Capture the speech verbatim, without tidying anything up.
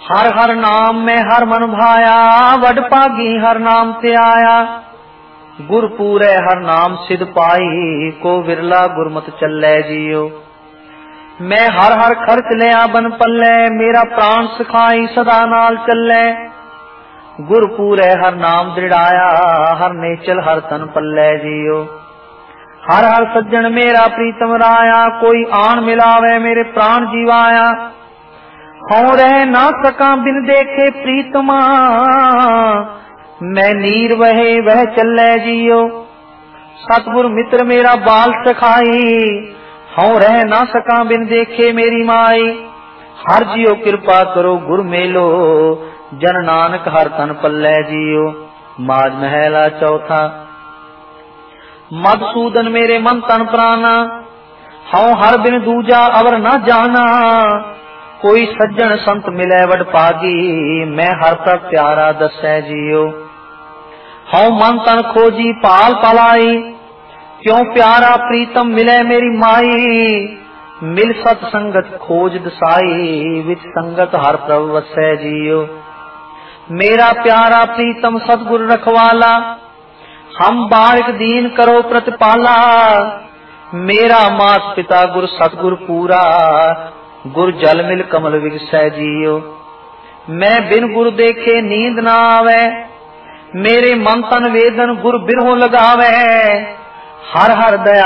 हर हर नाम में हर मन भाया, वड पागी हर नाम ते आया। गुर पूरे हर नाम सिद्ध पाई, को विरला गुरमत चलै जियो। मैं हर हर खर्च लिया बन पल्ले, मेरा प्राण सिखाई सदा नाल चलै। गुर पूरे हर नाम दृढ़ाया, हर नेचल हर तन पल्ले जियो। हर हर सज्जन मेरा प्रीतम राया, कोई आन मिलावे मेरे प्राण जीवाया। हूं रह ना सका बिन देखे प्रीतमा, मैं नीर वहे वह चलै जियो। सतगुर मित्र मेरा बाल सखाई, हूं रह ना सका बिन देखे मेरी माई। हर जियो कृपा करो गुर मेलो, जन नानक हर तन पल्लै जियो। माज महला चौथा। मधुसूदन मेरे मन तन प्राणा, हूं हर बिन दूजा अवर न जाना। कोई सज्जन संत मिले वड पागी, मैं हर का प्यारा दसै जियो। हूं मन तन खोजी पाल पलाई, क्यों प्यारा प्रीतम मिले मेरी माई। मिल सत संगत खोज दसाई, विच संगत हर प्रभ वसै जियो। मेरा प्यारा प्रीतम सतगुर रखवाला, हम बारिक दीन करो प्रतिपाला। मेरा मास पिता गुर सतगुर पूरा, गुर जल मिल कमल विगसै जियो। मैं बिन गुर देखे नींद ना आवे, मेरे मन तन वेदन गुर बिरहो लगावे। हर हर दया